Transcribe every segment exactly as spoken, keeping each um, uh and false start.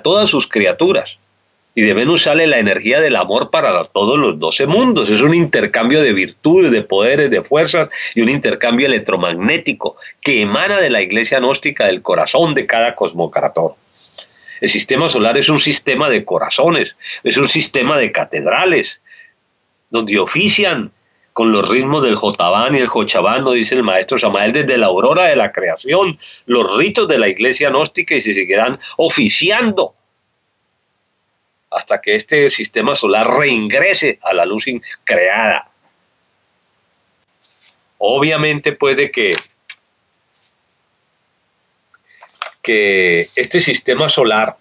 a todas sus criaturas. Y de Venus sale la energía del amor para todos los doce mundos. Es un intercambio de virtudes, de poderes, de fuerzas y un intercambio electromagnético que emana de la iglesia gnóstica, del corazón de cada cosmocrator. El sistema solar es un sistema de corazones, es un sistema de catedrales, donde ofician con los ritmos del Jotabán y el Jochabán, nos dice el maestro Samael, desde la aurora de la creación, los ritos de la iglesia gnóstica, y se seguirán oficiando hasta que este sistema solar reingrese a la luz creada. Obviamente puede que, que este sistema solar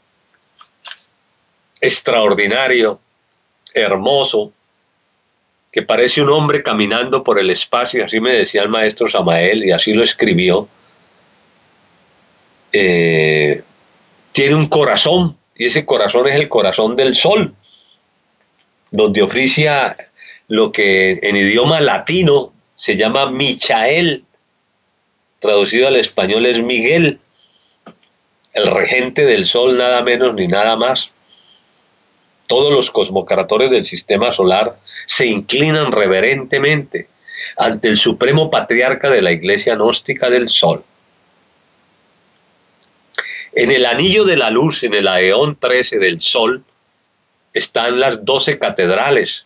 extraordinario, hermoso, que parece un hombre caminando por el espacio, así me decía el maestro Samael, y así lo escribió, eh, tiene un corazón, y ese corazón es el corazón del sol, donde oficia lo que en idioma latino se llama Michael, traducido al español es Miguel, el regente del sol, nada menos ni nada más. Todos los cosmocratores del sistema solar se inclinan reverentemente ante el supremo patriarca de la iglesia gnóstica del sol. En el anillo de la luz, en el aeón trece del sol, están las doce catedrales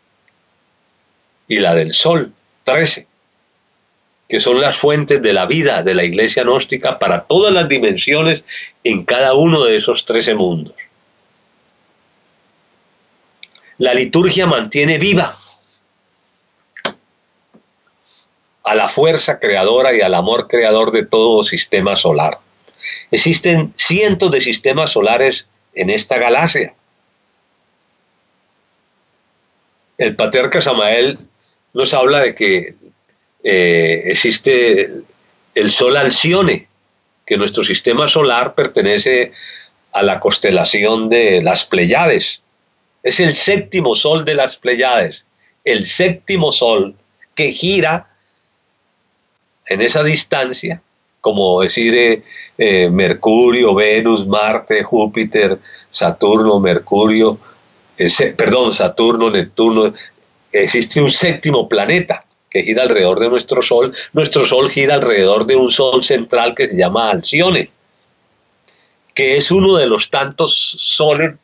y la del sol, trece, que son las fuentes de la vida de la iglesia gnóstica para todas las dimensiones en cada uno de esos trece mundos. La liturgia mantiene viva a la fuerza creadora y al amor creador de todo sistema solar. Existen cientos de sistemas solares en esta galaxia. El patriarca Samael nos habla de que eh, existe el Sol Alcione, que nuestro sistema solar pertenece a la constelación de las Pléyades. Es el séptimo sol de las Pléyades, el séptimo sol que gira en esa distancia, como decir eh, eh, Mercurio, Venus, Marte, Júpiter, Saturno, Mercurio, eh, se, perdón, Saturno, Neptuno. Existe un séptimo planeta que gira alrededor de nuestro Sol. Nuestro Sol gira alrededor de un Sol central que se llama Alcione, que es uno de los tantos soles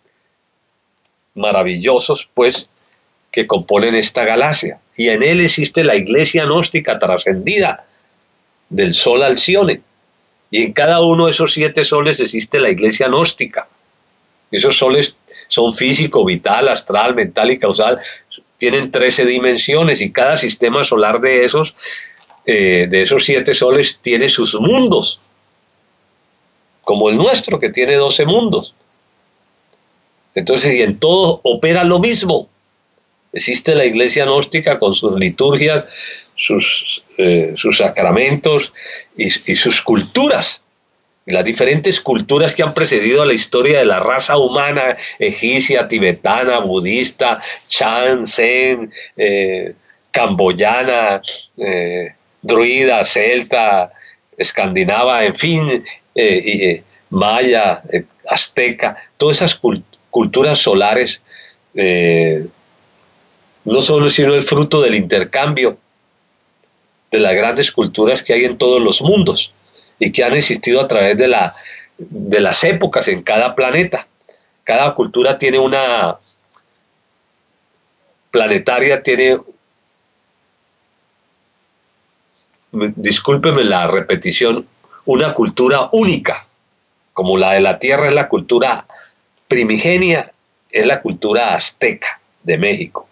maravillosos, pues, que componen esta galaxia. Y en él existe la iglesia gnóstica trascendida del Sol Alcione. Y en cada uno de esos siete soles existe la iglesia gnóstica. Esos soles son físico, vital, astral, mental y causal. Tienen trece dimensiones y cada sistema solar de esos, eh, de esos siete soles tiene sus mundos, como el nuestro, que tiene doce mundos. Entonces, y en todo opera lo mismo. Existe la iglesia gnóstica con sus liturgias, sus, eh, sus sacramentos y, y sus culturas. Y las diferentes culturas que han precedido a la historia de la raza humana, egipcia, tibetana, budista, chan, zen, eh, camboyana, eh, druida, celta, escandinava, en fin, eh, y, eh, maya, eh, azteca, todas esas culturas. Culturas solares eh, no son sino el fruto del intercambio de las grandes culturas que hay en todos los mundos y que han existido a través de, la, de las épocas en cada planeta. Cada cultura tiene una planetaria, tiene, discúlpeme la repetición, una cultura única, como la de la Tierra es la cultura primigenia, es la cultura azteca de México,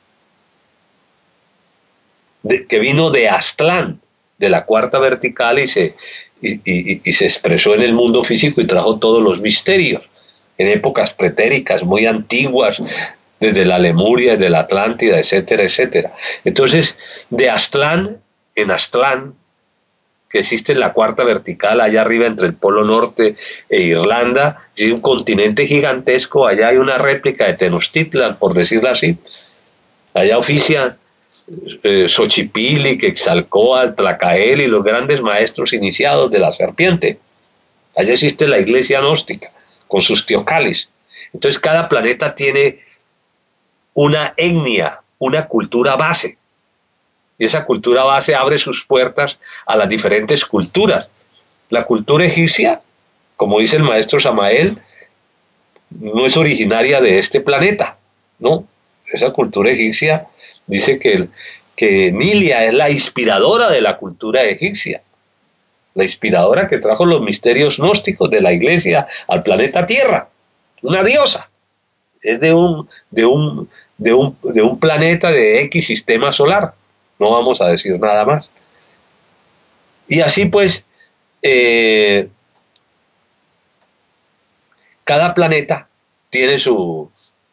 de, que vino de Aztlán, de la cuarta vertical, y se, y, y, y se expresó en el mundo físico y trajo todos los misterios, en épocas pretéricas, muy antiguas, desde la Lemuria, desde la Atlántida, etcétera, etcétera. Entonces, de Aztlán, en Aztlán, que existe en la cuarta vertical, allá arriba entre el Polo Norte e Irlanda, hay un continente gigantesco, allá hay una réplica de Tenochtitlan, por decirlo así. Allá oficia eh, Xochipilli, Quetzalcóatl, Tlacael y los grandes maestros iniciados de la serpiente. Allá existe la iglesia gnóstica, con sus teocallis. Entonces cada planeta tiene una etnia, una cultura base. Y esa cultura base abre sus puertas a las diferentes culturas. La cultura egipcia, como dice el maestro Samael, no es originaria de este planeta, ¿no? Esa cultura egipcia dice que, que Nilia es la inspiradora de la cultura egipcia, la inspiradora que trajo los misterios gnósticos de la iglesia al planeta Tierra, una diosa, es de un, de un, de un, de un planeta de X sistema solar, no vamos a decir nada más. Y así pues, eh, cada planeta tiene su,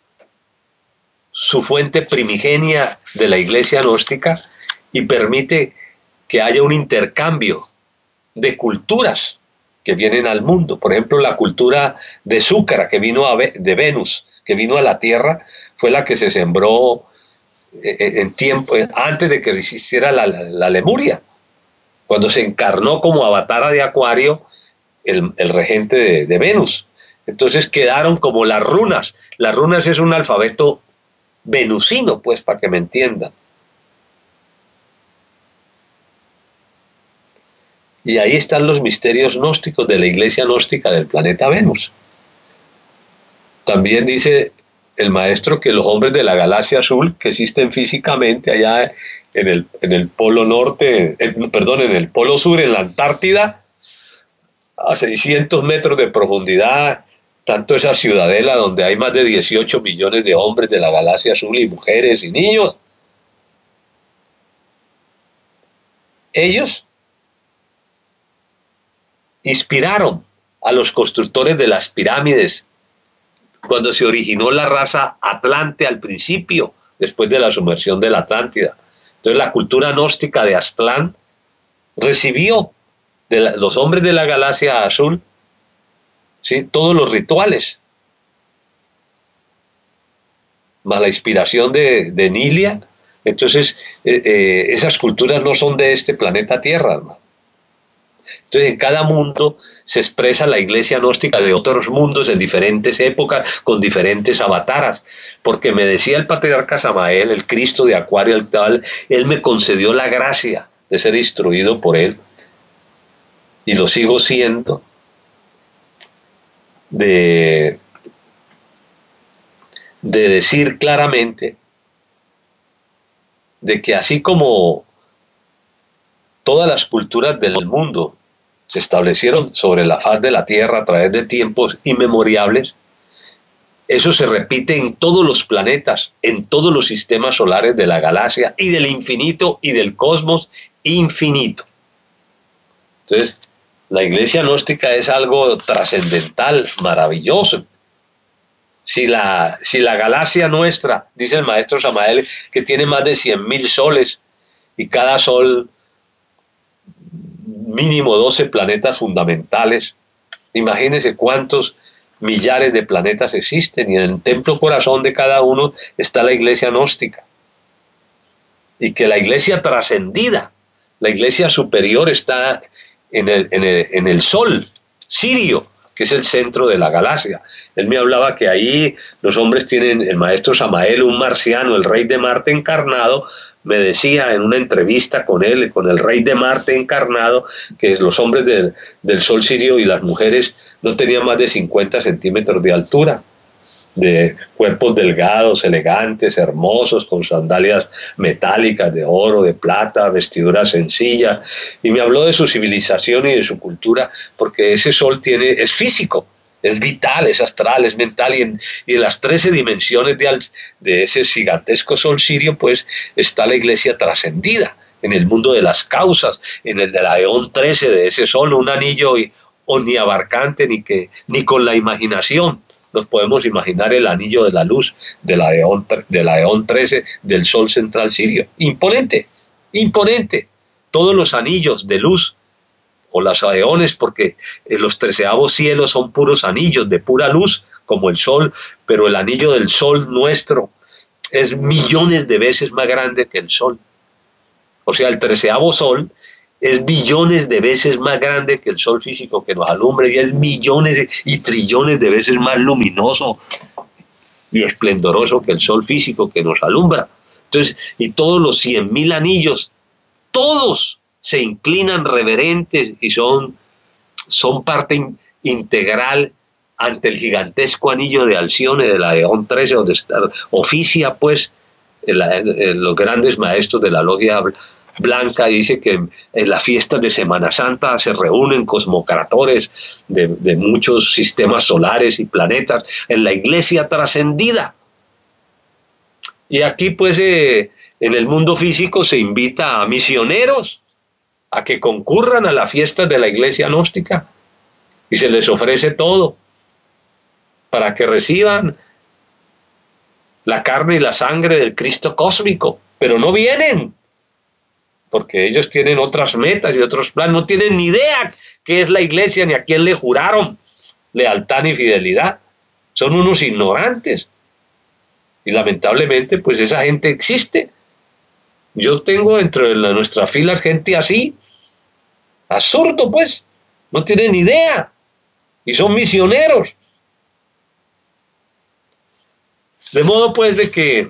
su fuente primigenia de la iglesia gnóstica y permite que haya un intercambio de culturas que vienen al mundo. Por ejemplo, la cultura de Zúcara, que vino a, de Venus, que vino a la Tierra, fue la que se sembró en tiempo, antes de que existiera la, la, la Lemuria, cuando se encarnó como avatara de Acuario el, el regente de, de Venus. Entonces quedaron como las runas. Las runas es un alfabeto venusino, pues, para que me entiendan. Y ahí están los misterios gnósticos de la iglesia gnóstica del planeta Venus. También dice el maestro que los hombres de la galaxia azul, que existen físicamente allá en el, en el polo norte, en, perdón, en el polo sur, en la Antártida, a seiscientos metros de profundidad, tanto esa ciudadela donde hay más de dieciocho millones de hombres de la galaxia azul y mujeres y niños. Ellos inspiraron a los constructores de las pirámides cuando se originó la raza Atlante al principio, después de la sumersión de la Atlántida. Entonces la cultura gnóstica de Aztlán recibió de la, los hombres de la galaxia azul, ¿sí?, todos los rituales, más la inspiración de, de Nilia. Entonces eh, eh, esas culturas no son de este planeta Tierra, hermano. Entonces en cada mundo se expresa la iglesia gnóstica de otros mundos en diferentes épocas, con diferentes avataras, porque me decía el patriarca Samael, el Cristo de Acuario, el tal, él me concedió la gracia de ser instruido por él, y lo sigo siendo, de, de decir claramente de que así como todas las culturas del mundo se establecieron sobre la faz de la Tierra a través de tiempos inmemorables, eso se repite en todos los planetas, en todos los sistemas solares de la galaxia y del infinito y del cosmos infinito. Entonces, la iglesia gnóstica es algo trascendental, maravilloso. Si la, si la galaxia nuestra, dice el maestro Samael, que tiene más de cien mil soles y cada sol mínimo doce planetas fundamentales, imagínense cuántos millares de planetas existen, y en el templo corazón de cada uno está la iglesia gnóstica. Y que la iglesia trascendida, la iglesia superior, está en el, en el, en el sol Sirio, que es el centro de la galaxia. Él me hablaba que ahí los hombres tienen, el maestro Samael, un marciano, el rey de Marte encarnado, me decía en una entrevista con él, con el rey de Marte encarnado, que los hombres del, del sol sirio y las mujeres no tenían más de cincuenta centímetros de altura, de cuerpos delgados, elegantes, hermosos, con sandalias metálicas de oro, de plata, vestiduras sencillas, y me habló de su civilización y de su cultura, porque ese sol tiene, es físico, es vital, es astral, es mental, y en, y en las trece dimensiones de, de ese gigantesco sol sirio, pues está la iglesia trascendida, en el mundo de las causas, en el de la eón trece de ese sol, un anillo omniabarcante, ni, que, ni con la imaginación nos podemos imaginar el anillo de la luz de la eón, de la eón trece del sol central sirio. Imponente, imponente. Todos los anillos de luz, o las eones, porque los treceavos cielos son puros anillos de pura luz, como el sol, pero el anillo del sol nuestro es millones de veces más grande que el sol. O sea, el treceavo sol es billones de veces más grande que el sol físico que nos alumbra y es millones y trillones de veces más luminoso y esplendoroso que el sol físico que nos alumbra. Entonces, y todos los cien mil anillos, todos se inclinan reverentes y son, son parte in, integral ante el gigantesco anillo de Alcione de la Eón trece, donde está, oficia pues el, el, los grandes maestros de la logia blanca, y dice que en las fiestas de Semana Santa se reúnen cosmocratores de, de muchos sistemas solares y planetas en la iglesia trascendida. Y aquí pues eh, en el mundo físico se invita a misioneros a que concurran a las fiestas de la iglesia gnóstica y se les ofrece todo para que reciban la carne y la sangre del Cristo cósmico, pero no vienen porque ellos tienen otras metas y otros planes, no tienen ni idea qué es la iglesia ni a quién le juraron lealtad ni fidelidad, son unos ignorantes. Y lamentablemente, pues esa gente existe. Yo tengo dentro de la, nuestras filas gente así, absurdo pues, no tienen ni idea, y son misioneros. De modo pues de que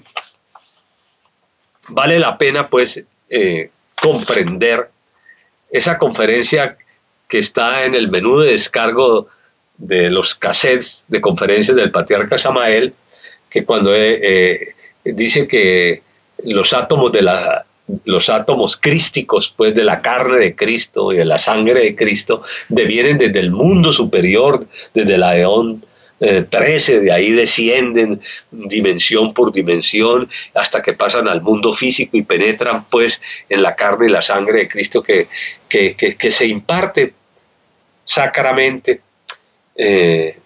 vale la pena pues eh, comprender esa conferencia que está en el menú de descargo de los cassettes de conferencias del patriarca Samael, que cuando eh, eh, dice que los átomos de la los átomos crísticos pues de la carne de Cristo y de la sangre de Cristo devienen desde el mundo superior, desde la Eón eh, trece, de ahí descienden dimensión por dimensión hasta que pasan al mundo físico y penetran pues en la carne y la sangre de Cristo que, que, que, que se imparte sacramente eh,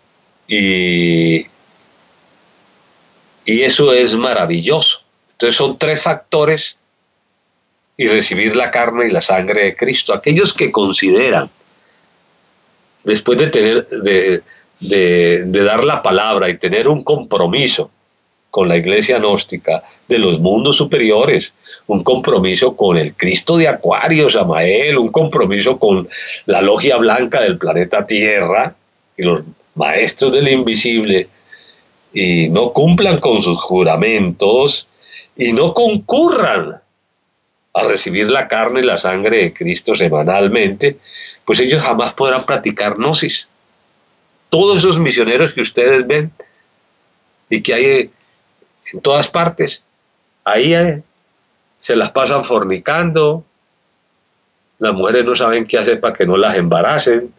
y Y eso es maravilloso. Entonces son tres factores y recibir la carne y la sangre de Cristo. Aquellos que consideran, después de, tener, de, de, de dar la palabra y tener un compromiso con la iglesia gnóstica de los mundos superiores, un compromiso con el Cristo de Acuario, Samael, un compromiso con la logia blanca del planeta Tierra y los maestros del invisible, y no cumplan con sus juramentos y no concurran a recibir la carne y la sangre de Cristo semanalmente, pues ellos jamás podrán practicar gnosis. Todos esos misioneros que ustedes ven y que hay en todas partes, ahí eh, se las pasan fornicando, las mujeres no saben qué hacer para que no las embaracen,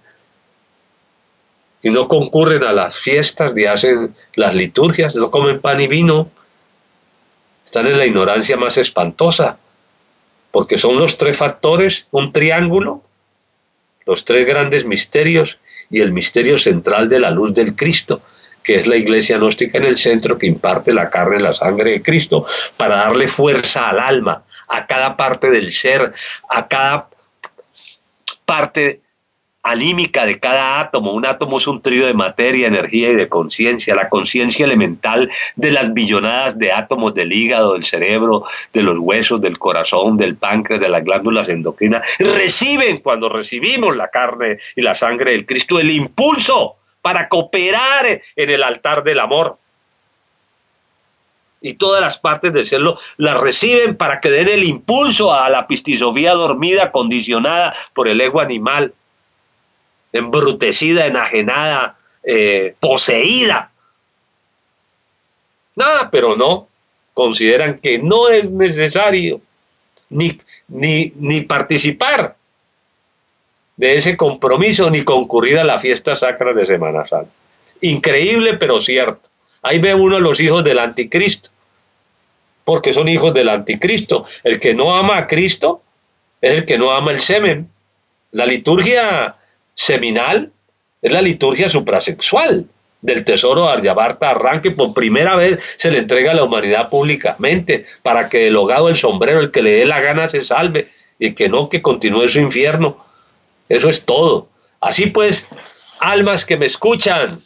y no concurren a las fiestas ni hacen las liturgias, no comen pan y vino, están en la ignorancia más espantosa, porque son los tres factores, un triángulo, los tres grandes misterios y el misterio central de la luz del Cristo, que es la iglesia gnóstica en el centro que imparte la carne y la sangre de Cristo para darle fuerza al alma, a cada parte del ser, a cada parte anímica de cada átomo. Un átomo es un trío de materia, energía y de conciencia. La conciencia elemental de las billonadas de átomos del hígado, del cerebro, de los huesos, del corazón, del páncreas, de las glándulas endocrinas, reciben cuando recibimos la carne y la sangre del Cristo el impulso para cooperar en el altar del amor. Y todas las partes del ser las reciben para que den el impulso a la pistisofía dormida, condicionada por el ego animal, embrutecida, enajenada, eh, poseída. Nada, pero no, consideran que no es necesario ni, ni, ni participar de ese compromiso, ni concurrir a la fiesta sacra de Semana Santa. Increíble, pero cierto. Ahí ve uno a los hijos del anticristo, porque son hijos del anticristo. El que no ama a Cristo es el que no ama el semen. La liturgia seminal es la liturgia suprasexual del tesoro de Aryabharta Arranque. Por primera vez se le entrega a la humanidad públicamente para que del hogado del sombrero el que le dé la gana se salve y que no, que continúe su infierno. Eso es todo. Así pues, almas que me escuchan,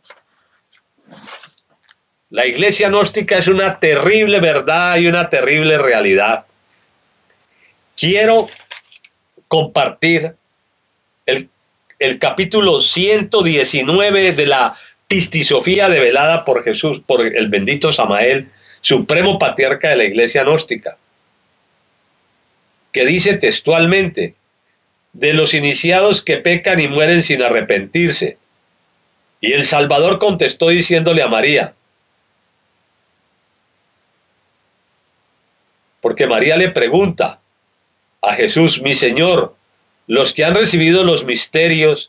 la iglesia gnóstica es una terrible verdad y una terrible realidad. Quiero compartir el, el capítulo ciento diecinueve de la Pistisofía develada por Jesús, por el bendito Samael, supremo patriarca de la iglesia gnóstica, que dice textualmente: de los iniciados que pecan y mueren sin arrepentirse. Y el Salvador contestó diciéndole a María, porque María le pregunta a Jesús: mi Señor, los que han recibido los misterios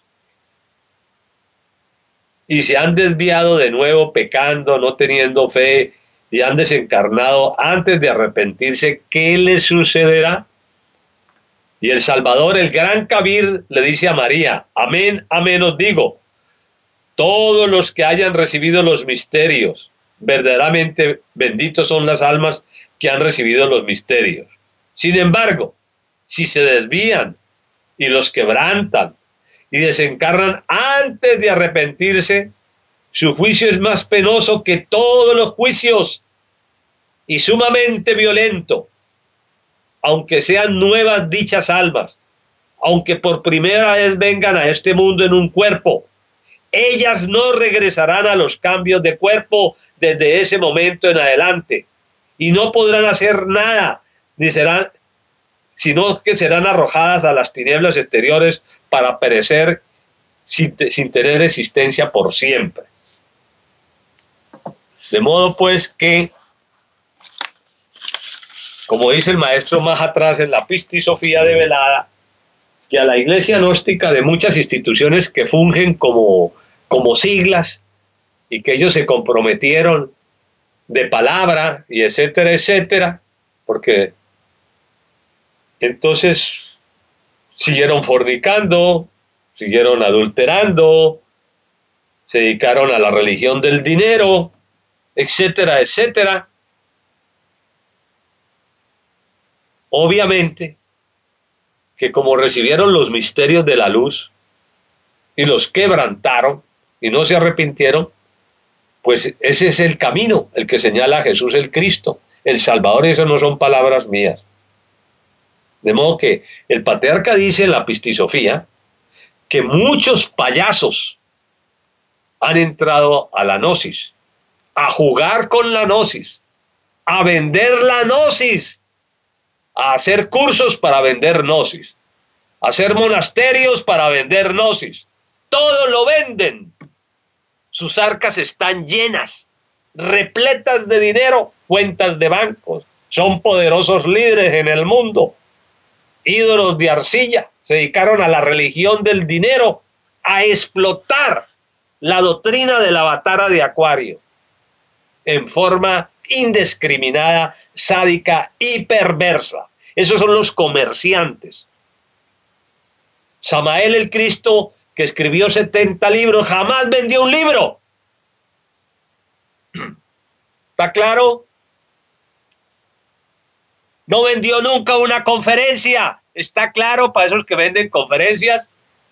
y se han desviado de nuevo pecando, no teniendo fe, y han desencarnado antes de arrepentirse, ¿qué les sucederá? Y el Salvador, el gran Kabir, le dice a María: amén, amén os digo, todos los que hayan recibido los misterios, verdaderamente benditos son las almas que han recibido los misterios. Sin embargo, si se desvían y los quebrantan y desencarnan antes de arrepentirse, su juicio es más penoso que todos los juicios y sumamente violento, aunque sean nuevas dichas almas, aunque por primera vez vengan a este mundo en un cuerpo, ellas no regresarán a los cambios de cuerpo desde ese momento en adelante, y no podrán hacer nada, ni serán, sino que serán arrojadas a las tinieblas exteriores para perecer sin, sin tener existencia por siempre. De modo pues que, como dice el maestro más atrás en la Pistisofía develada, que a la iglesia gnóstica de muchas instituciones que fungen como, como siglas y que ellos se comprometieron de palabra y etcétera, etcétera, porque entonces siguieron fornicando, siguieron adulterando, se dedicaron a la religión del dinero, etcétera, etcétera. Obviamente que como recibieron los misterios de la luz y los quebrantaron y no se arrepintieron, pues ese es el camino, el que señala Jesús el Cristo, el Salvador, y eso no son palabras mías. De modo que el patriarca dice en la Pistisofía que muchos payasos han entrado a la gnosis, a jugar con la gnosis, a vender la gnosis, a hacer cursos para vender gnosis, a hacer monasterios para vender gnosis. Todo lo venden. Sus arcas están llenas, repletas de dinero, cuentas de bancos. Son poderosos líderes en el mundo. Ídolos de arcilla se dedicaron a la religión del dinero, a explotar la doctrina del avatar de Acuario en forma indiscriminada, sádica y perversa. Esos son los comerciantes. Samael el Cristo, que escribió setenta libros, jamás vendió un libro. ¿Está claro? No vendió nunca una conferencia. ¿Está claro para esos que venden conferencias?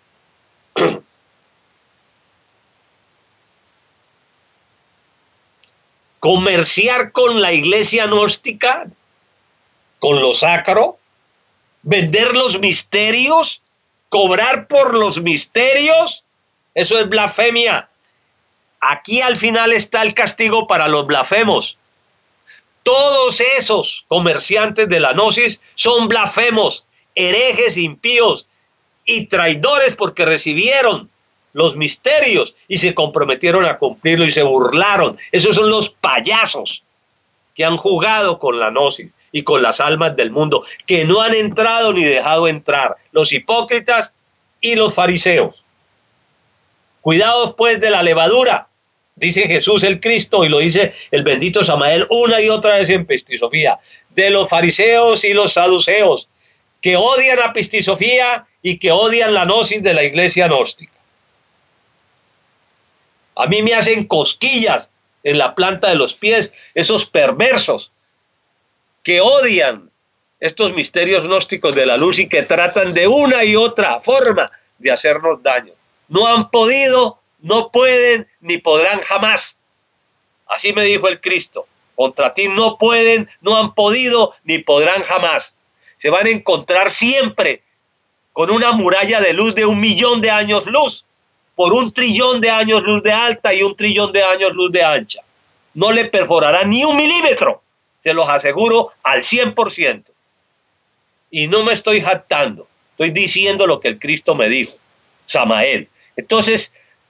Comerciar con la iglesia gnóstica, con lo sacro, vender los misterios, cobrar por los misterios, eso es blasfemia. Aquí al final está el castigo para los blasfemos. Todos esos comerciantes de la gnosis son blasfemos, herejes, impíos y traidores, porque recibieron los misterios y se comprometieron a cumplirlo y se burlaron. Esos son los payasos que han jugado con la gnosis y con las almas del mundo, que no han entrado ni dejado entrar, los hipócritas y los fariseos. Cuidados pues de la levadura, dice Jesús el Cristo, y lo dice el bendito Samael una y otra vez en Pistisofía, de los fariseos y los saduceos, que odian a Pistisofía y que odian la gnosis de la iglesia gnóstica. A mí me hacen cosquillas en la planta de los pies esos perversos que odian estos misterios gnósticos de la luz y que tratan de una y otra forma de hacernos daño. No han podido, no pueden, ni podrán jamás. Así me dijo el Cristo. Contra ti no pueden, no han podido, ni podrán jamás. Se van a encontrar siempre con una muralla de luz de un millón de años luz, por un trillón de años luz de alta y un trillón de años luz de ancha. No le perforará ni un milímetro, se los aseguro al cien por ciento. Y no me estoy jactando, estoy diciendo lo que el Cristo me dijo, Samael. Entonces,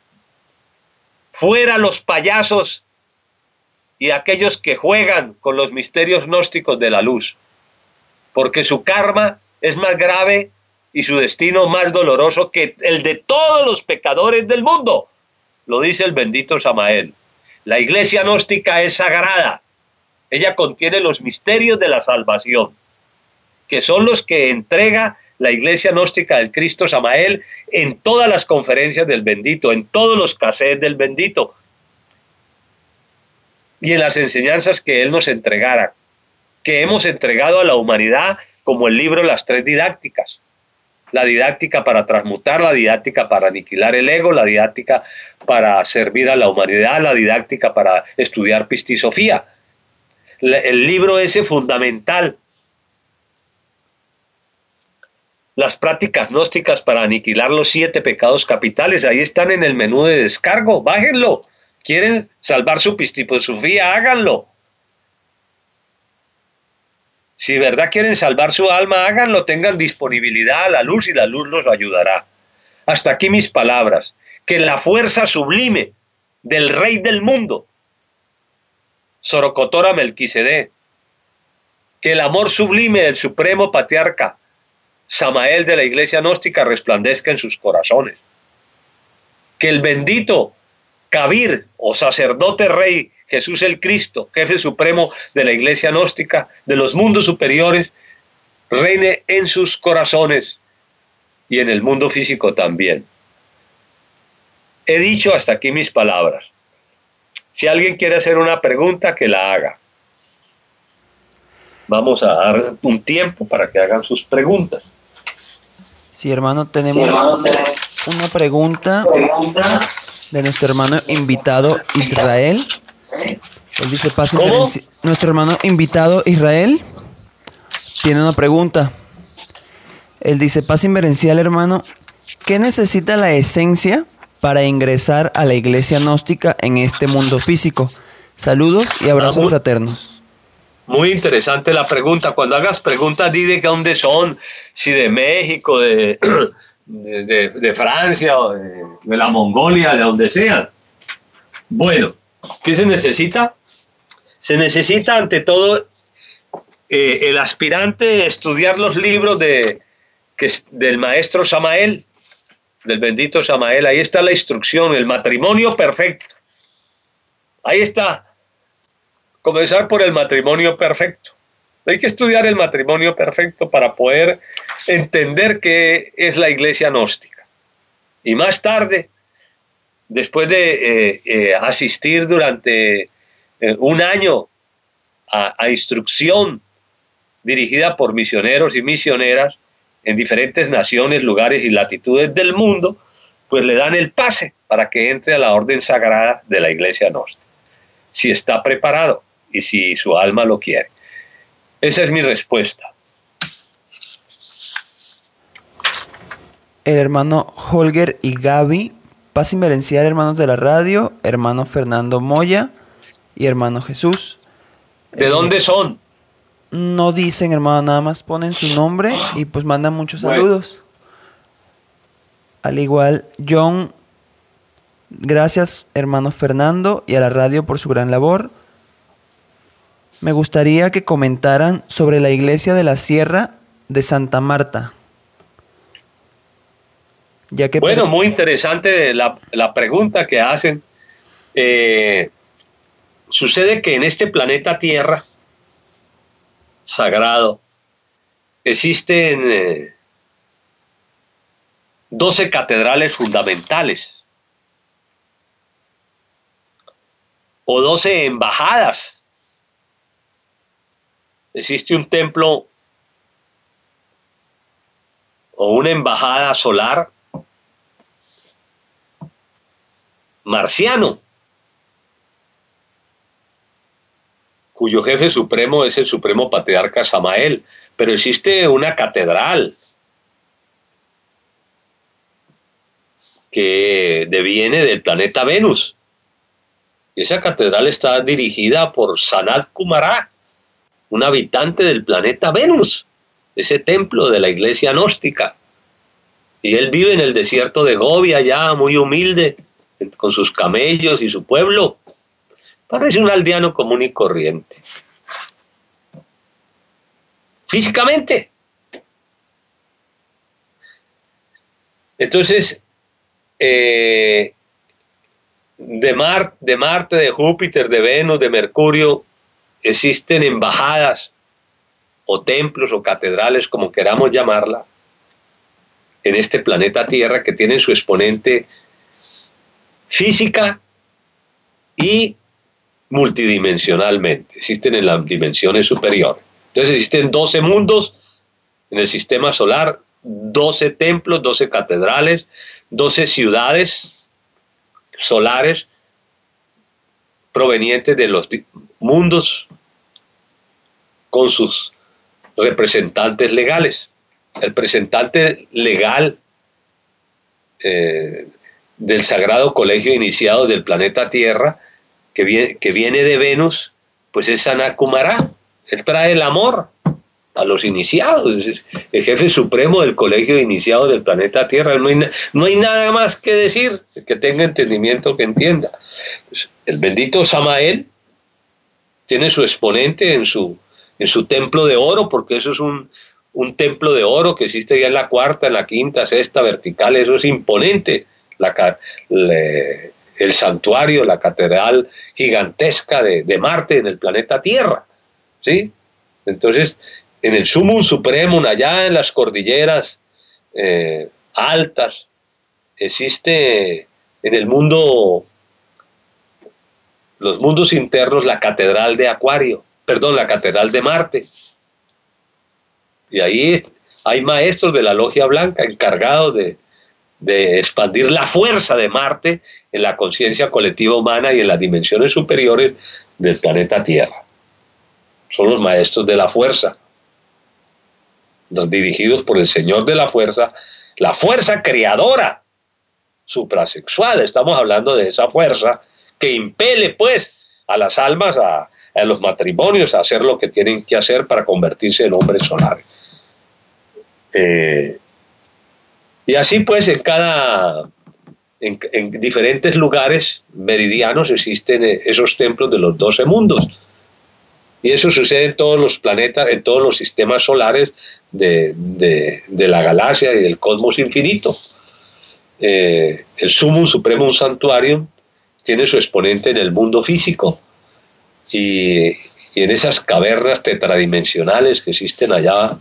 fuera los payasos y aquellos que juegan con los misterios gnósticos de la luz, porque su karma es más grave y su destino más doloroso que el de todos los pecadores del mundo, lo dice el bendito Samael. La iglesia gnóstica es sagrada, ella contiene los misterios de la salvación, que son los que entrega la iglesia gnóstica del Cristo Samael en todas las conferencias del bendito, en todos los cassettes del bendito y en las enseñanzas que él nos entregara, que hemos entregado a la humanidad como el libro Las Tres Didácticas. La didáctica para transmutar, la didáctica para aniquilar el ego, la didáctica para servir a la humanidad, la didáctica para estudiar pistisofía. El libro ese fundamental. Las prácticas gnósticas para aniquilar los siete pecados capitales, ahí están en el menú de descargo, bájenlo. ¿Quieren salvar su pistisofía? Háganlo. Si de verdad quieren salvar su alma, háganlo, tengan disponibilidad a la luz y la luz los ayudará. Hasta aquí mis palabras. Que la fuerza sublime del Rey del mundo, Sorocotora Melquisedec, que el amor sublime del Supremo Patriarca, Samael de la Iglesia Gnóstica, resplandezca en sus corazones. Que el bendito Kabir o sacerdote rey Jesús el Cristo, jefe supremo de la Iglesia Gnóstica, de los mundos superiores, reine en sus corazones y en el mundo físico también. He dicho hasta aquí mis palabras. Si alguien quiere hacer una pregunta, que la haga. Vamos a dar un tiempo para que hagan sus preguntas. Sí, hermano, tenemos una pregunta de nuestro hermano invitado Israel. Él dice, paz inverencial. Nuestro hermano invitado Israel tiene una pregunta. Él dice, paz inverencial, hermano, ¿qué necesita la esencia para ingresar a la iglesia gnóstica en este mundo físico? Saludos y abrazos muy, fraternos. Muy interesante la pregunta. Cuando hagas preguntas, di de dónde son, si de México, de, de, de, de Francia, o de, de la Mongolia, de donde sean. Bueno, ¿qué se necesita? Se necesita ante todo eh, el aspirante estudiar los libros de, que, del maestro Samael, del bendito Samael. Ahí está la instrucción, el matrimonio perfecto. Ahí está. Comenzar por el matrimonio perfecto. Hay que estudiar el matrimonio perfecto para poder entender qué es la iglesia gnóstica. Y más tarde, después de eh, eh, asistir durante eh, un año a, a instrucción dirigida por misioneros y misioneras en diferentes naciones, lugares y latitudes del mundo, pues le dan el pase para que entre a la orden sagrada de la iglesia gnóstica, si está preparado y si su alma lo quiere. Esa es mi respuesta. El hermano Holger y Gaby, paz inverencial, hermanos de la radio, hermano Fernando Moya y hermano Jesús. ¿De eh, dónde son? No dicen, hermano, nada más ponen su nombre y pues mandan muchos bueno. saludos. Al igual, John, gracias, hermano Fernando, y a la radio por su gran labor. Me gustaría que comentaran sobre la iglesia de la Sierra de Santa Marta. Ya que bueno, muy interesante la, la pregunta que hacen. Eh, sucede que en este planeta Tierra sagrado existen eh, doce catedrales fundamentales o doce embajadas. Existe un templo o una embajada solar marciano, cuyo jefe supremo es el Supremo Patriarca Samael, pero existe una catedral que deviene del planeta Venus. Y esa catedral está dirigida por Sanat Kumara, un habitante del planeta Venus, ese templo de la iglesia gnóstica. Y él vive en el desierto de Gobi, allá muy humilde, con sus camellos y su pueblo. Parece un aldeano común y corriente. Físicamente. Entonces, eh, de, Mar, de Marte, de Júpiter, de Venus, de Mercurio, existen embajadas o templos o catedrales, como queramos llamarla, en este planeta Tierra, que tienen su exponente física y multidimensionalmente. Existen en las dimensiones superiores. Entonces existen doce mundos en el sistema solar, doce templos, doce catedrales, doce ciudades solares provenientes de los mundos con sus representantes legales. El representante legal eh, del Sagrado Colegio de Iniciados del planeta Tierra, que viene, que viene de Venus, pues es Sanat Kumara. Él trae el amor a los iniciados, es el jefe supremo del Colegio de Iniciados del planeta Tierra. No hay, no hay nada más que decir, que tenga entendimiento, que entienda. Pues el bendito Samael tiene su exponente en su, en su templo de oro, porque eso es un, un templo de oro que existe ya en la cuarta, en la quinta, sexta, vertical. Eso es imponente. La, le, el santuario, la catedral gigantesca de, de Marte en el planeta Tierra, ¿sí? Entonces, en el Sumum Supremum, allá en las cordilleras eh, altas, existe en el mundo, los mundos internos, la catedral de Acuario, perdón, la catedral de Marte. Y ahí hay maestros de la Logia Blanca encargados de, de expandir la fuerza de Marte en la conciencia colectiva humana y en las dimensiones superiores del planeta Tierra. Son los maestros de la fuerza, los dirigidos por el Señor de la fuerza, la fuerza creadora suprasexual. Estamos hablando de esa fuerza que impele pues a las almas, a, a los matrimonios, a hacer lo que tienen que hacer para convertirse en hombres solares. Eh, y así pues en cada en, en diferentes lugares meridianos existen esos templos de los doce mundos. Y eso sucede en todos los planetas, en todos los sistemas solares de, de, de la galaxia y del cosmos infinito. Eh, el Sumum Supremum Sanctuarium tiene su exponente en el mundo físico y, y en esas cavernas tetradimensionales que existen allá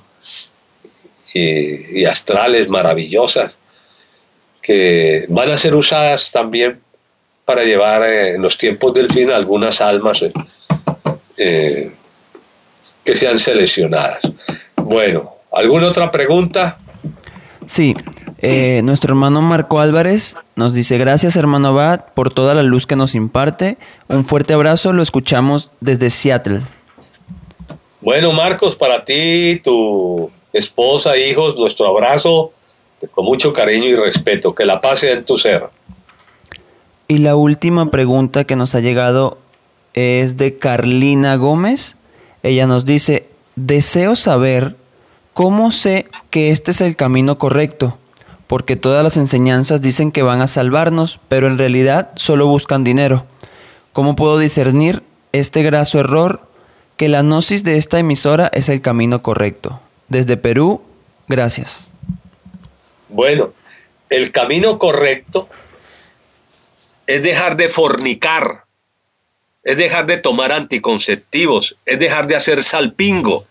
y, y astrales maravillosas, que van a ser usadas también para llevar eh, en los tiempos del fin algunas almas eh, Eh, que sean seleccionadas. Bueno, ¿alguna otra pregunta? Sí, eh, nuestro hermano Marco Álvarez nos dice: gracias, hermano Abad, por toda la luz que nos imparte. Un fuerte abrazo, lo escuchamos desde Seattle. Bueno, Marcos, para ti, tu esposa, hijos, nuestro abrazo con mucho cariño y respeto. Que la paz sea en tu ser. Y la última pregunta que nos ha llegado es de Carlina Gómez. Ella nos dice: deseo saber cómo sé que este es el camino correcto, porque todas las enseñanzas dicen que van a salvarnos, pero en realidad solo buscan dinero. ¿Cómo puedo discernir este graso error, que la gnosis de esta emisora es el camino correcto? Desde Perú, gracias. Bueno, el camino correcto es dejar de fornicar, es dejar de tomar anticonceptivos, es dejar de hacer salpingo.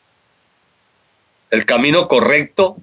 El camino correcto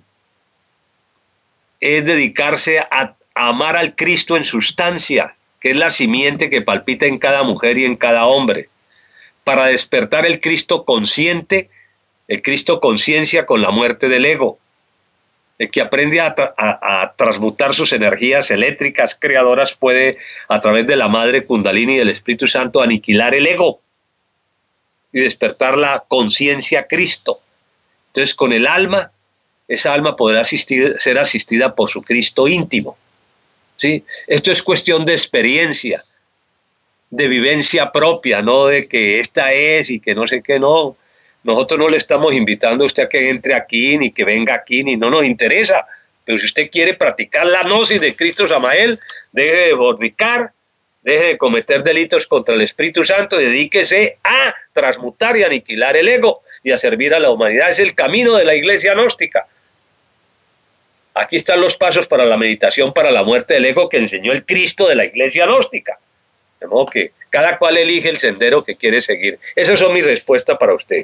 es dedicarse a, a amar al Cristo en sustancia, que es la simiente que palpita en cada mujer y en cada hombre, para despertar el Cristo consciente, el Cristo conciencia con la muerte del ego, el que aprende a, a, a transmutar sus energías eléctricas creadoras puede, a través de la Madre Kundalini y del Espíritu Santo, aniquilar el ego y despertar la conciencia Cristo. Entonces, con el alma, esa alma podrá asistir, ser asistida por su Cristo íntimo. ¿sí? Esto es cuestión de experiencia, de vivencia propia, no de que esta es y que no sé qué, no. Nosotros no le estamos invitando a usted a que entre aquí, ni que venga aquí, ni no nos interesa. Pero si usted quiere practicar la gnosis de Cristo Samael, deje de fornicar, deje de cometer delitos contra el Espíritu Santo, dedíquese a transmutar y aniquilar el ego y a servir a la humanidad. Es el camino de la iglesia gnóstica. Aquí están los pasos para la meditación para la muerte del ego que enseñó el Cristo de la iglesia gnóstica. De modo que cada cual elige el sendero que quiere seguir. Esas son mis respuestas para usted.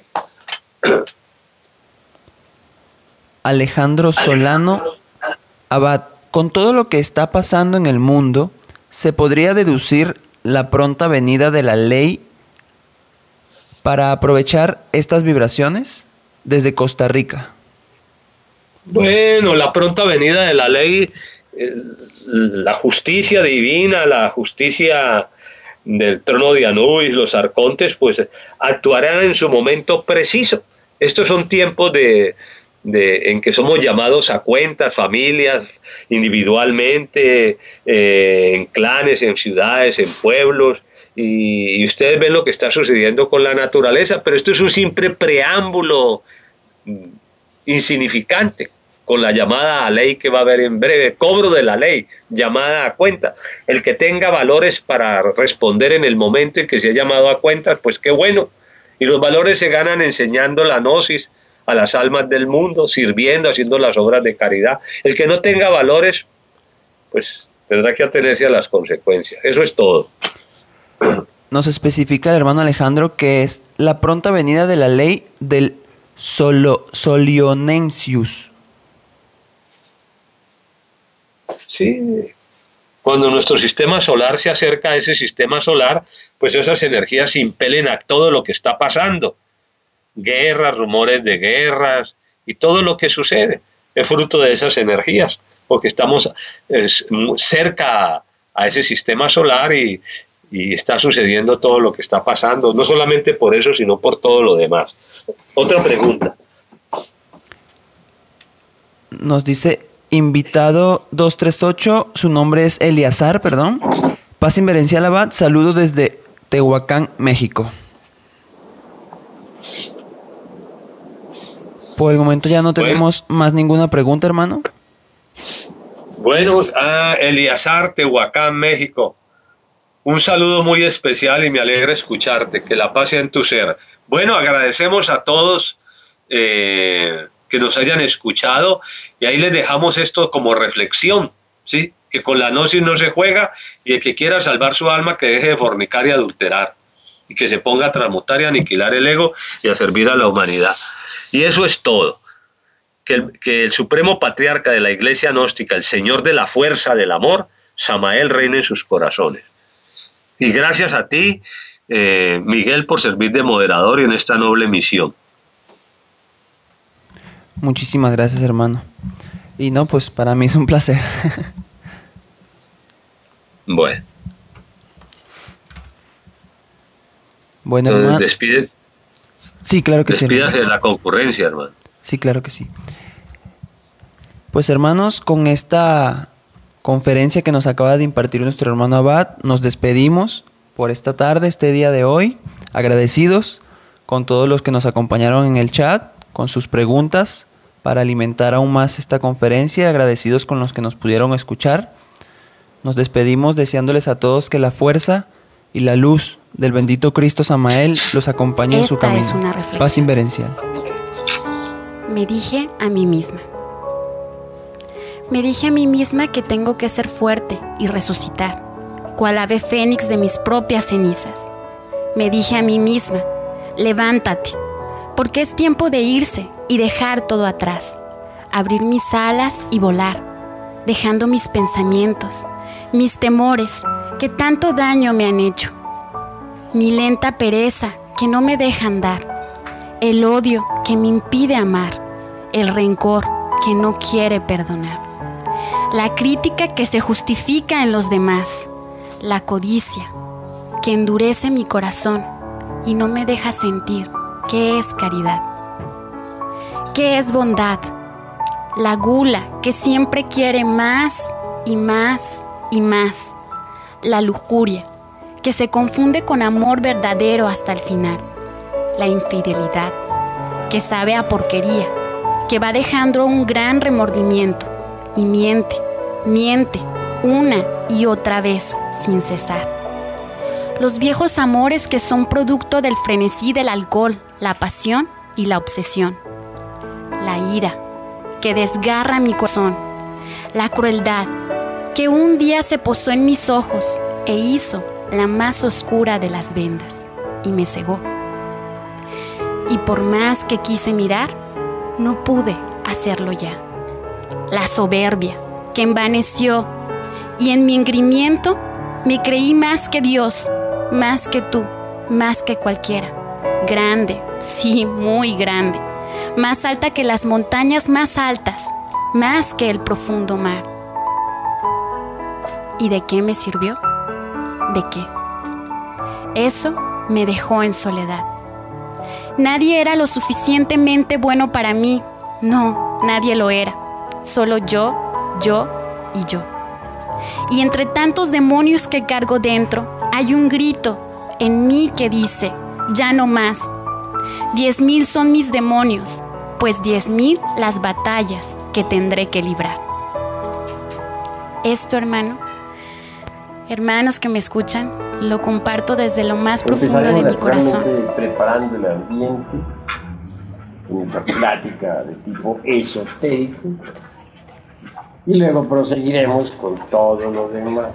Alejandro Solano, Abad, con todo lo que está pasando en el mundo, ¿se podría deducir la pronta venida de la ley para aprovechar estas vibraciones? Desde Costa Rica. Bueno, la pronta venida de la ley, eh, la justicia divina, la justicia del trono de Anubis, los arcontes, pues actuarán en su momento preciso. Estos son tiempos de, de, en que somos llamados a cuentas, familias, individualmente, eh, en clanes, en ciudades, en pueblos, y, y ustedes ven lo que está sucediendo con la naturaleza, pero esto es un simple preámbulo insignificante con la llamada a ley que va a haber en breve, cobro de la ley, llamada a cuenta. El que tenga valores para responder en el momento en que se ha llamado a cuentas, pues qué bueno. Y los valores se ganan enseñando la gnosis a las almas del mundo, sirviendo, haciendo las obras de caridad. El que no tenga valores, pues tendrá que atenerse a las consecuencias. Eso es todo. Nos especifica el hermano Alejandro que es la pronta venida de la ley del Solo, Solionensius. Sí, cuando nuestro sistema solar se acerca a ese sistema solar, pues esas energías impelen a todo lo que está pasando. Guerras, rumores de guerras y todo lo que sucede es fruto de esas energías, porque estamos es, cerca a, a ese sistema solar y, y está sucediendo todo lo que está pasando, no solamente por eso, sino por todo lo demás. Otra pregunta. Nos dice invitado dos tres ocho, su nombre es Eliazar, perdón. Paz inverencial, Abad, saludos desde Tehuacán, México. Por el momento ya no tenemos bueno. más ninguna pregunta, hermano. Bueno, ah, Eliazar, Tehuacán, México. Un saludo muy especial y me alegra escucharte. Que la paz sea en tu ser. Bueno, agradecemos a todos eh, que nos hayan escuchado y ahí les dejamos esto como reflexión, ¿sí? Que con la gnosis no se juega y el que quiera salvar su alma que deje de fornicar y adulterar y que se ponga a transmutar y aniquilar el ego y a servir a la humanidad. Y eso es todo. Que el, que el supremo patriarca de la iglesia gnóstica, el señor de la fuerza del amor, Samael, reine en sus corazones. Y gracias a ti, eh, Miguel, por servir de moderador y en esta noble misión. Muchísimas gracias, hermano. Y no, pues para mí es un placer. Bueno. Bueno, entonces, hermano. Despide, sí, claro que sí. Despídase de la concurrencia, hermano. Sí, claro que sí. Pues, hermanos, con esta conferencia que nos acaba de impartir nuestro hermano Abad, nos despedimos por esta tarde, este día de hoy, agradecidos con todos los que nos acompañaron en el chat, con sus preguntas para alimentar aún más esta conferencia, agradecidos con los que nos pudieron escuchar. Nos despedimos deseándoles a todos que la fuerza y la luz del bendito Cristo Samael los acompañe en su camino. Esta es una reflexión. Paz inverencial. Me dije a mí misma. Me dije a mí misma que tengo que ser fuerte y resucitar, cual ave fénix de mis propias cenizas. Me dije a mí misma, levántate, porque es tiempo de irse y dejar todo atrás, abrir mis alas y volar, dejando mis pensamientos, mis temores que tanto daño me han hecho, mi lenta pereza que no me deja andar, el odio que me impide amar, el rencor que no quiere perdonar, la crítica que se justifica en los demás, la codicia que endurece mi corazón y no me deja sentir qué es caridad, qué es bondad, la gula que siempre quiere más y más y más, la lujuria, que se confunde con amor verdadero hasta el final, la infidelidad, que sabe a porquería, que va dejando un gran remordimiento, y miente, miente, una y otra vez, sin cesar. Los viejos amores que son producto del frenesí del alcohol, la pasión y la obsesión. La ira, que desgarra mi corazón. La crueldad, que un día se posó en mis ojos e hizo la más oscura de las vendas, y me cegó. Y por más que quise mirar, no pude hacerlo ya. La soberbia, que envaneció, y en mi engrimiento me creí más que Dios, más que tú, más que cualquiera. Grande, sí, muy grande, más alta que las montañas más altas, más que el profundo mar. ¿Y de qué me sirvió? ¿De qué? Eso me dejó en soledad. Nadie era lo suficientemente bueno para mí. No, nadie lo era. Solo yo, yo y yo. Y entre tantos demonios que cargo dentro, hay un grito en mí que dice, ya no más. Diez mil son mis demonios, pues diez mil las batallas que tendré que librar. Esto, hermano, hermanos que me escuchan, lo comparto desde lo más profundo de mi corazón. Preparando el ambiente, en nuestra plática de tipo esotérico, y luego proseguiremos con todo lo demás.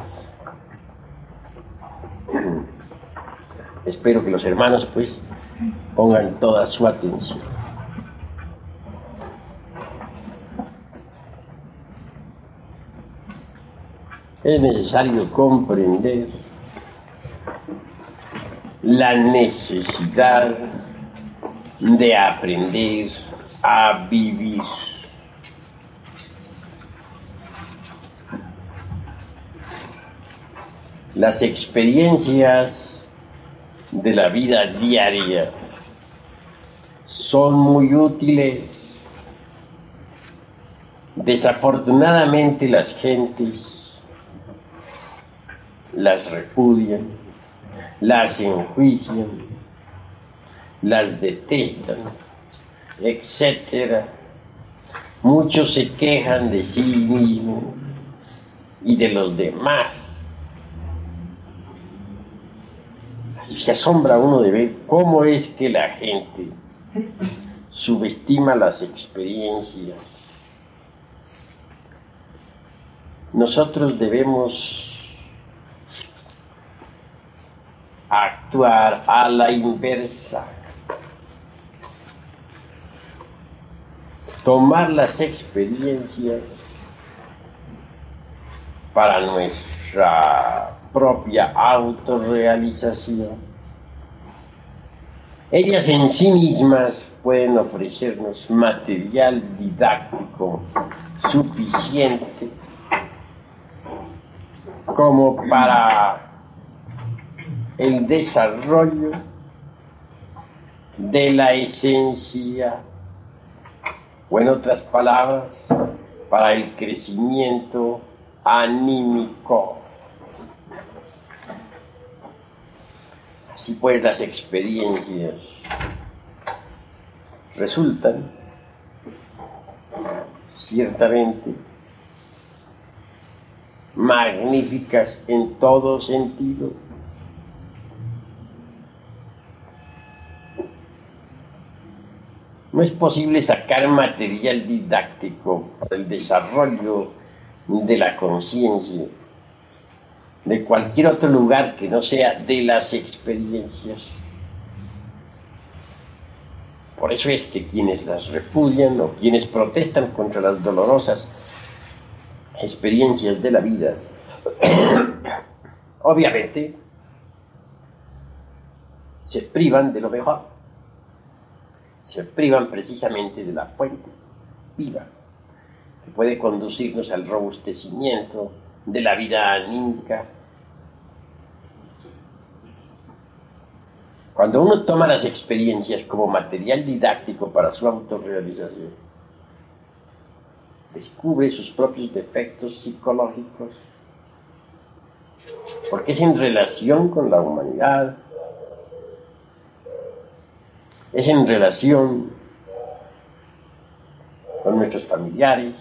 Espero que los hermanos pues pongan toda su atención. Es necesario comprender la necesidad de aprender a vivir. Las experiencias de la vida diaria son muy útiles. Desafortunadamente las gentes las repudian, las enjuician, las detestan, etcétera. Muchos se quejan de sí mismos y de los demás. Se asombra uno de ver cómo es que la gente subestima las experiencias. Nosotros debemos actuar a la inversa. Tomar las experiencias para nuestra propia autorrealización. Ellas en sí mismas pueden ofrecernos material didáctico suficiente como para el desarrollo de la esencia, o en otras palabras, para el crecimiento anímico. Así pues, las experiencias resultan ciertamente magníficas en todo sentido. No es posible sacar material didáctico para el desarrollo de la conciencia de cualquier otro lugar que no sea de las experiencias. Por eso es que quienes las repudian o quienes protestan contra las dolorosas experiencias de la vida, obviamente se privan de lo mejor, se privan precisamente de la fuente viva que puede conducirnos al robustecimiento de la vida anímica. Cuando uno toma las experiencias como material didáctico para su autorrealización, descubre sus propios defectos psicológicos porque es en relación con la humanidad, es en relación con nuestros familiares,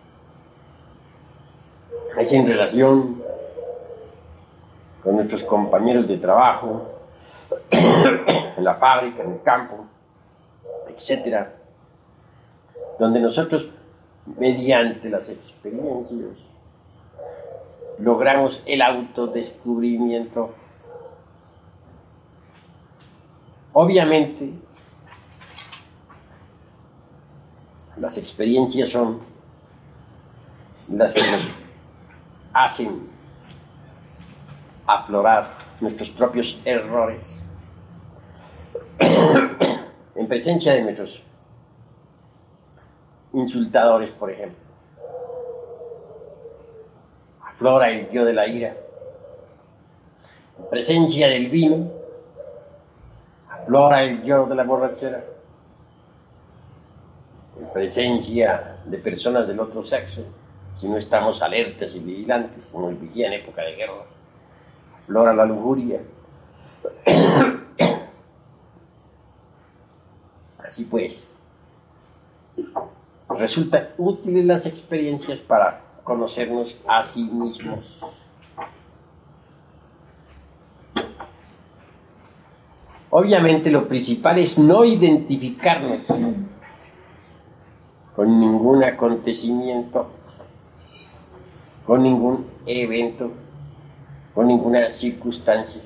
es en relación con nuestros compañeros de trabajo, en la fábrica, en el campo, etcétera, donde nosotros, mediante las experiencias, logramos el autodescubrimiento. Obviamente, las experiencias son las que nos hacen aflorar nuestros propios errores en presencia de nuestros insultadores, por ejemplo. Aflora el yo de la ira. En presencia del vino, aflora el yo de la borrachera. En presencia de personas del otro sexo, si no estamos alertas y vigilantes, como el vigía en época de guerra, aflora la lujuria. Así pues, resulta útiles las experiencias para conocernos a sí mismos. Obviamente lo principal es no identificarnos con ningún acontecimiento, con ningún evento, con ninguna circunstancia.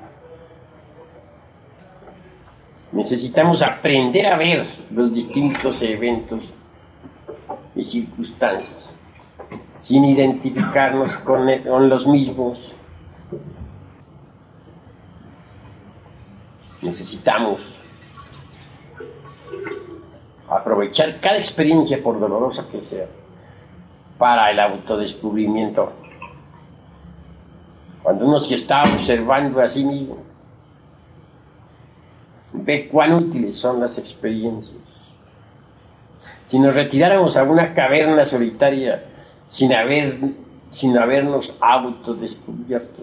Necesitamos aprender a ver los distintos eventos y circunstancias sin identificarnos con, el, con los mismos. Necesitamos aprovechar cada experiencia, por dolorosa que sea, para el autodescubrimiento. Cuando uno se está observando a sí mismo, ve cuán útiles son las experiencias. Si nos retiráramos a una caverna solitaria sin haber, sin habernos autodescubierto,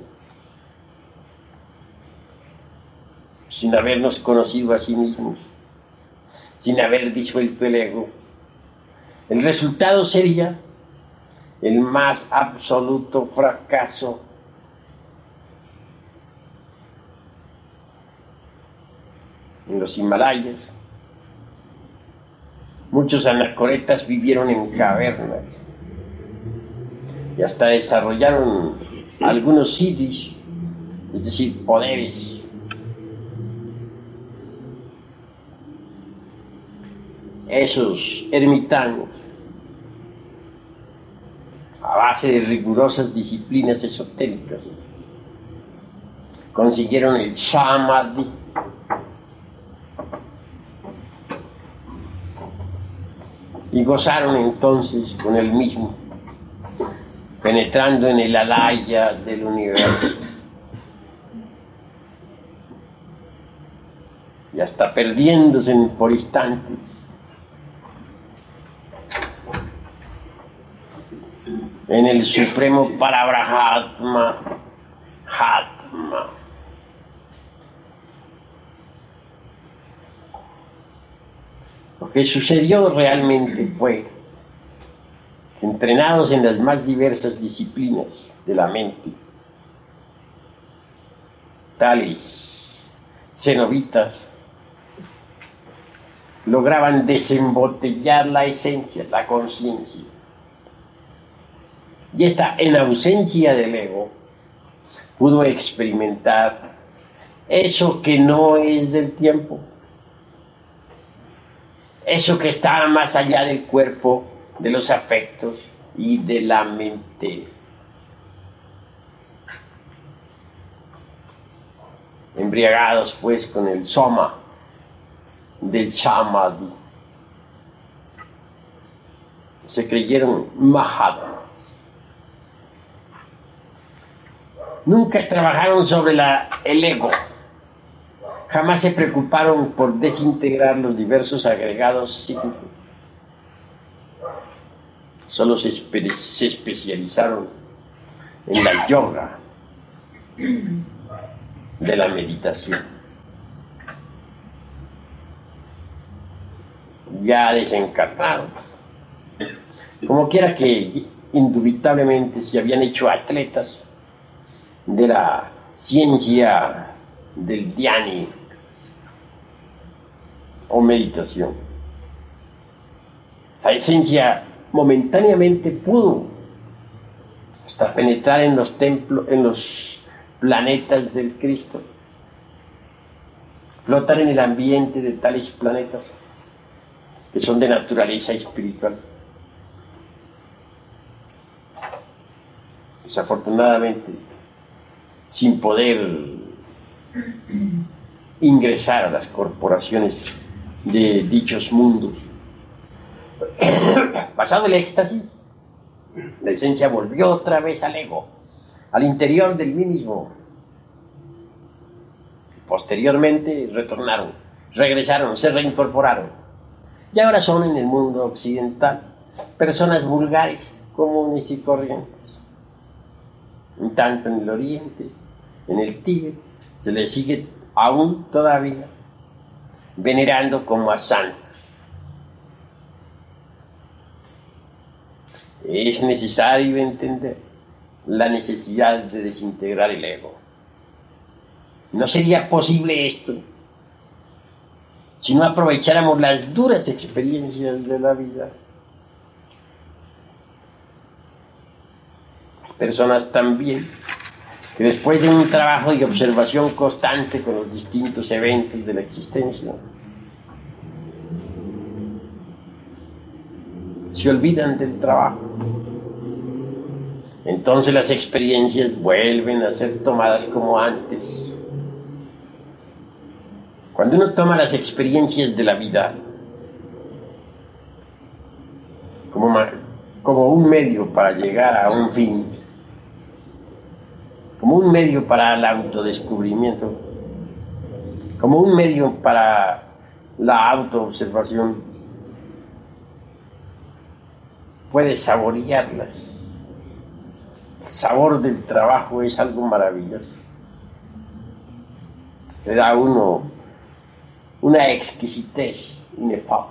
sin habernos conocido a sí mismos, sin haber disuelto el ego, el resultado sería el más absoluto fracaso. En los Himalayas, muchos anacoretas vivieron en cavernas y hasta desarrollaron algunos siddhis, es decir, poderes. Esos ermitaños, a base de rigurosas disciplinas esotéricas, consiguieron el samadhi, y gozaron entonces con el mismo, penetrando en el alaya del universo y hasta perdiéndose por instantes en el supremo Parabrahatma, Hatma. Lo que sucedió realmente fue, entrenados en las más diversas disciplinas de la mente, tales cenobitas lograban desembotellar la esencia, la conciencia. Y esta, en ausencia del ego, pudo experimentar eso que no es del tiempo, eso que está más allá del cuerpo, de los afectos y de la mente. Embriagados pues con el soma del samadhi, se creyeron mahatmas. Nunca trabajaron sobre la, el ego, jamás se preocuparon por desintegrar los diversos agregados psíquicos. Solo se, espe se especializaron en la yoga, de la meditación. Ya desencarnado. Como quiera que indubitablemente se habían hecho atletas de la ciencia del dhyani o meditación. La esencia momentáneamente pudo hasta penetrar en los templos, en los planetas del Cristo, flotar en el ambiente de tales planetas que son de naturaleza espiritual. Desafortunadamente, sin poder ingresar a las corporaciones de dichos mundos. Pasado el éxtasis, la esencia volvió otra vez al ego, al interior del mí mismo. Posteriormente retornaron, regresaron, se reincorporaron. Y ahora son en el mundo occidental personas vulgares, comunes y corrientes. En tanto en el oriente, en el Tíbet, se les sigue aún todavía venerando como a santos. Es necesario entender la necesidad de desintegrar el ego. No sería posible esto si no aprovecháramos las duras experiencias de la vida. Personas también que después de un trabajo de observación constante con los distintos eventos de la existencia, se olvidan del trabajo. Entonces las experiencias vuelven a ser tomadas como antes. Cuando uno toma las experiencias de la vida como, como un medio para llegar a un fin, como un medio para el autodescubrimiento, como un medio para la autoobservación, puede saborearlas. El sabor del trabajo es algo maravilloso. Le da a uno una exquisitez inefable.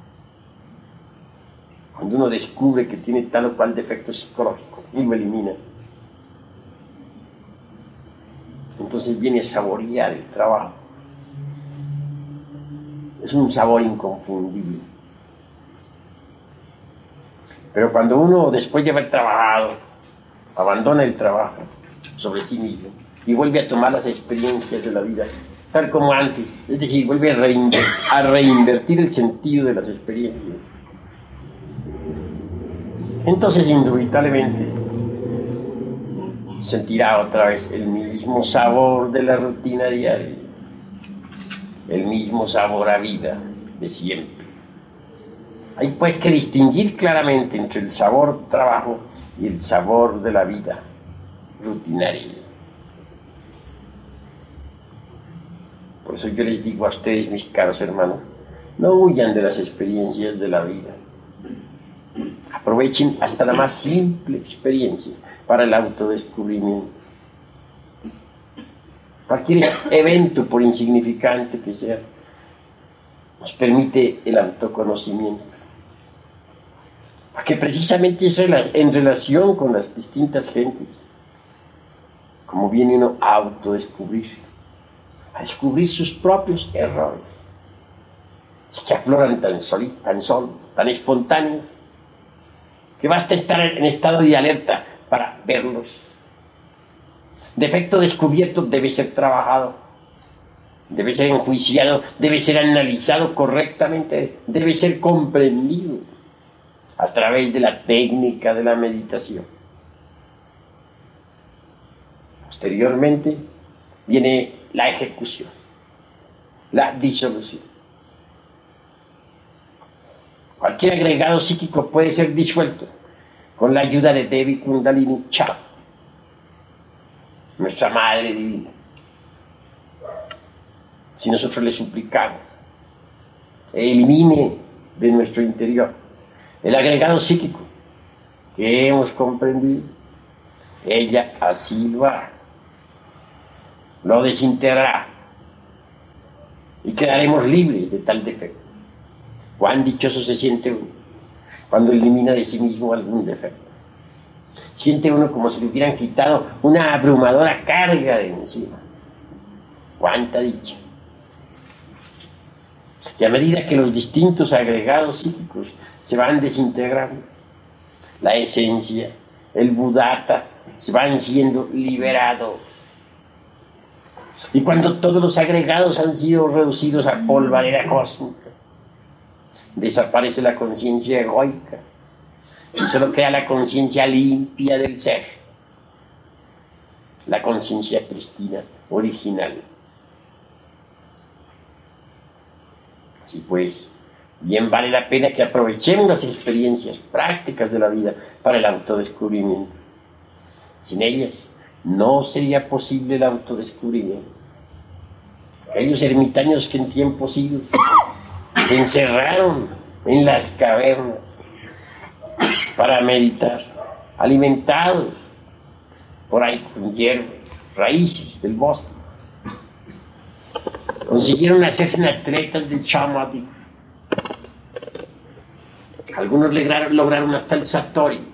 Cuando uno descubre que tiene tal o cual defecto psicológico y lo elimina, entonces viene a saborear el trabajo. Es un sabor inconfundible. Pero cuando uno, después de haber trabajado, abandona el trabajo sobre sí mismo y vuelve a tomar las experiencias de la vida tal como antes, es decir, vuelve a, reinver- a reinvertir el sentido de las experiencias, entonces indubitablemente sentirá otra vez el mismo sabor de la rutina diaria, el mismo sabor a vida de siempre. Hay pues que distinguir claramente entre el sabor trabajo y el sabor de la vida rutinaria. Por eso yo les digo a ustedes, mis caros hermanos, no huyan de las experiencias de la vida. Aprovechen hasta la más simple experiencia para el autodescubrimiento. Cualquier evento, por insignificante que sea, nos permite el autoconocimiento. Porque precisamente es en relación con las distintas gentes como viene uno a autodescubrirse, a descubrir sus propios errores, que afloran tan solo, tan solo, tan espontáneos, que basta estar en estado de alerta para verlos. Defecto descubierto debe ser trabajado, debe ser enjuiciado, debe ser analizado correctamente, debe ser comprendido a través de la técnica de la meditación. Posteriormente viene la ejecución, la disolución. Cualquier agregado psíquico puede ser disuelto con la ayuda de Devi Kundalini Chakra, nuestra Madre Divina. Si nosotros le suplicamos, elimine de nuestro interior el agregado psíquico que hemos comprendido, ella así lo hará. lo desintegrará y quedaremos libres de tal defecto. Cuán dichoso se siente uno cuando elimina de sí mismo algún defecto. Siente uno como si le hubieran quitado una abrumadora carga de encima. Cuánta dicha. Y a medida que los distintos agregados psíquicos se van desintegrando, la esencia, el Buddhata, se van siendo liberados. Y cuando todos los agregados han sido reducidos a polvareda cósmica, desaparece la conciencia egoica y solo queda la conciencia limpia del ser, la conciencia pristina, original. Así pues, bien vale la pena que aprovechemos las experiencias prácticas de la vida para el autodescubrimiento. Sin ellas, no sería posible el autodescubrimiento. Aquellos ermitaños que en tiempos idos se encerraron en las cavernas para meditar, alimentados por ahí con hierbas, raíces del bosque, consiguieron hacerse atletas del Samadhi. Algunos lograron, lograron hasta el Satori.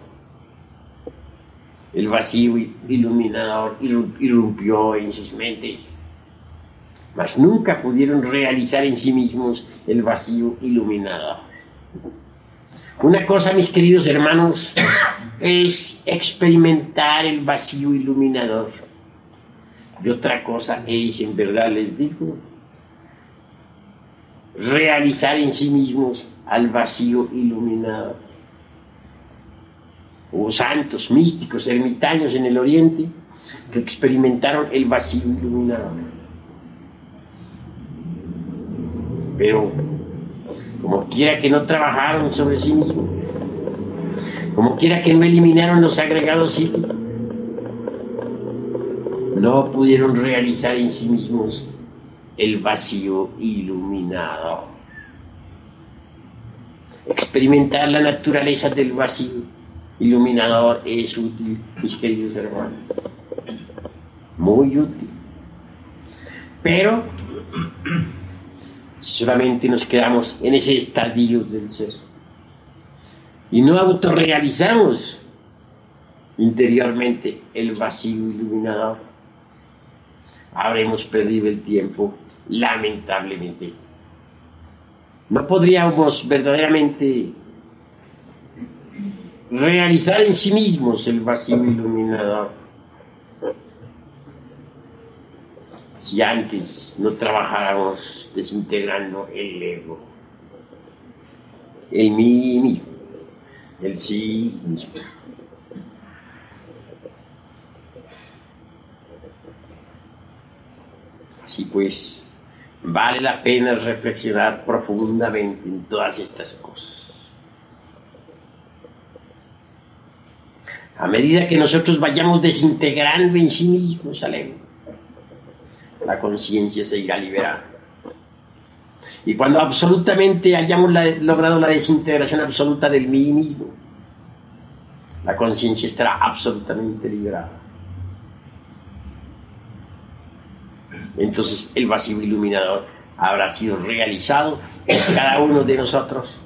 El vacío iluminador irrumpió en sus mentes, mas nunca pudieron realizar en sí mismos el vacío iluminador. Una cosa, mis queridos hermanos, es experimentar el vacío iluminador, y otra cosa es, en verdad les digo, realizar en sí mismos al vacío iluminador. Hubo santos, místicos, ermitaños en el Oriente que experimentaron el vacío iluminador. Pero, como quiera que no trabajaron sobre sí mismos, como quiera que no eliminaron los agregados psíquicos, no pudieron realizar en sí mismos el vacío iluminador. Experimentar la naturaleza del vacío iluminador es útil, mis queridos hermanos, muy útil. Pero solamente nos quedamos en ese estadio del ser y no autorrealizamos interiormente el vacío iluminador, habremos perdido el tiempo, lamentablemente. No podríamos verdaderamente realizar en sí mismos el vacío iluminador si antes no trabajáramos desintegrando el ego, el mí mismo, el sí mismo. Así pues, vale la pena reflexionar profundamente en todas estas cosas. A medida que nosotros vayamos desintegrando en sí mismos al ego, la conciencia se irá liberando. Y cuando absolutamente hayamos la, logrado la desintegración absoluta del mí mismo, la conciencia estará absolutamente liberada. Entonces el vacío iluminador habrá sido realizado en cada uno de nosotros.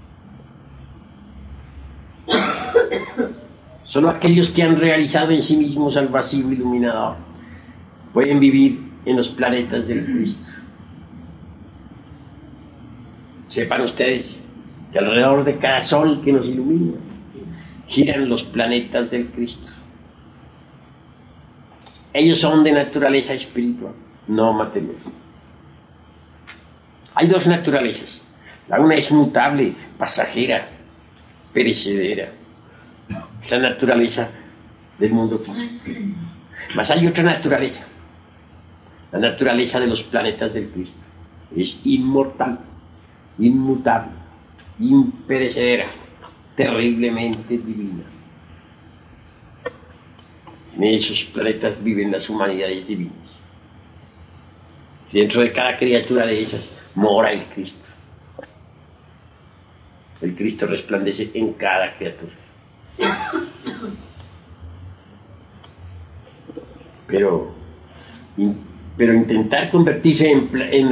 Solo aquellos que han realizado en sí mismos el vacío iluminador pueden vivir en los planetas del Cristo. Sepan ustedes que alrededor de cada sol que nos ilumina giran los planetas del Cristo. Ellos son de naturaleza espiritual, no material. Hay dos naturalezas. La una es mutable, pasajera, perecedera. Es la naturaleza del mundo físico. Mas hay otra naturaleza, la naturaleza de los planetas del Cristo. Es inmortal, inmutable, imperecedera, terriblemente divina. En esos planetas viven las humanidades divinas. Dentro de cada criatura de esas mora el Cristo. El Cristo resplandece en cada criatura. Pero pero intentar convertirse en, en